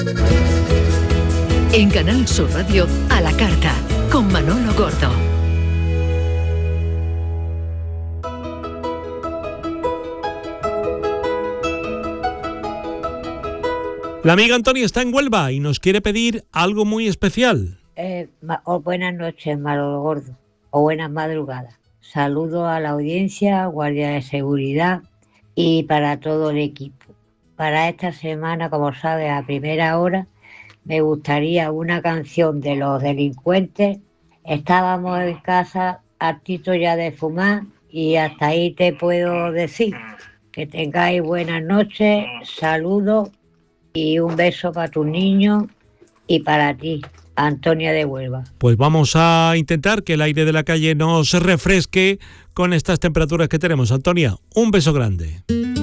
En Canal Sur Radio, a la carta, con Manolo Gordo. La amiga Antonia está en Huelva y nos quiere pedir algo muy especial. Buenas noches, Manolo Gordo, o buenas madrugadas. Saludos a la audiencia, guardia de seguridad y para todo el equipo. Para esta semana, como sabes, a primera hora, me gustaría una canción de Los Delincuentes. Estábamos en casa, hartito ya de fumar, y hasta ahí te puedo decir. Que tengáis buenas noches, saludos y un beso para tus niños y para ti, Antonia de Huelva. Pues vamos a intentar que el aire de la calle no se refresque con estas temperaturas que tenemos. Antonia, un beso grande.